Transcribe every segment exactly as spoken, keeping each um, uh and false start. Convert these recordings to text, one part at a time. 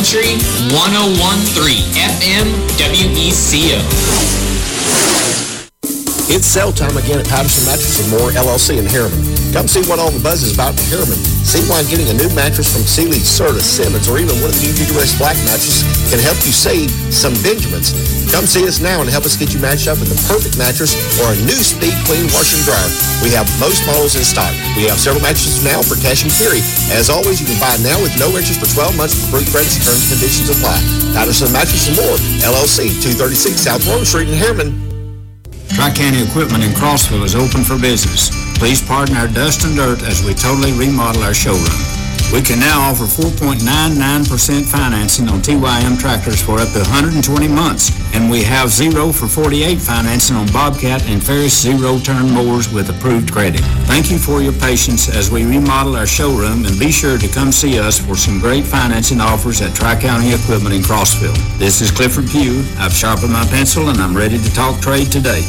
Country one oh one point three F M W E C O. It's sale time again at Patterson Mattress and More, L L C in Harriman. Come see what all the buzz is about in Harriman. See why getting a new mattress from Sealy, Serta, Simmons, or even one of the new Uterus Black mattresses can help you save some Benjamins. Come see us now and help us get you matched up with the perfect mattress or a new Speed Clean washer and dryer. We have most models in stock. We have several mattresses now for cash and carry. As always, you can buy now with no interest for twelve months with approved credits. Terms and conditions apply. Patterson Mattress and More, L L C, two thirty-six South Warren Street in Harriman. Tri-County Equipment in Crossville is open for business. Please pardon our dust and dirt as we totally remodel our showroom. We can now offer four point nine nine percent financing on T Y M tractors for up to one hundred twenty months, and we have zero for forty-eight financing on Bobcat and Ferris zero-turn mowers with approved credit. Thank you for your patience as we remodel our showroom, and be sure to come see us for some great financing offers at Tri-County Equipment in Crossville. This is Clifford Pugh. I've sharpened my pencil, and I'm ready to talk trade today.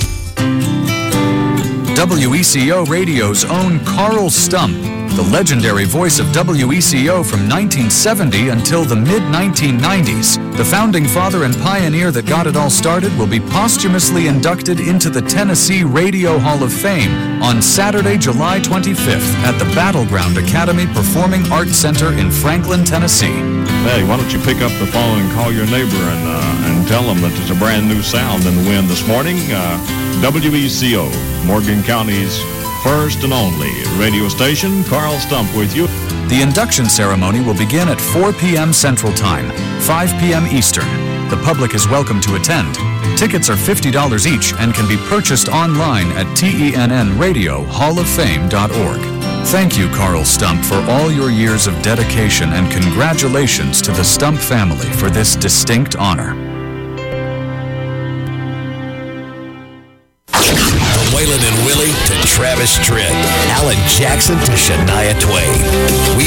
W E C O Radio's own Carl Stump, the legendary voice of W E C O from nineteen seventy until the mid nineteen nineties. The founding father and pioneer that got it all started will be posthumously inducted into the Tennessee Radio Hall of Fame on Saturday, July twenty-fifth at the Battleground Academy Performing Arts Center in Franklin, Tennessee. Hey, why don't you pick up the phone and call your neighbor and uh, and tell them that there's a brand new sound in the wind this morning. Uh, W E C O, Morgan County's first and only radio station. Carl Stump with you. The induction ceremony will begin at four p.m. Central Time, five p.m. Eastern. The public is welcome to attend. Tickets are fifty dollars each and can be purchased online at T E N N radio hall of fame dot org. Thank you, Carl Stump, for all your years of dedication, and congratulations to the Stump family for this distinct honor. From Waylon and Willie to Travis Tritt, Alan Jackson to Shania Twain. We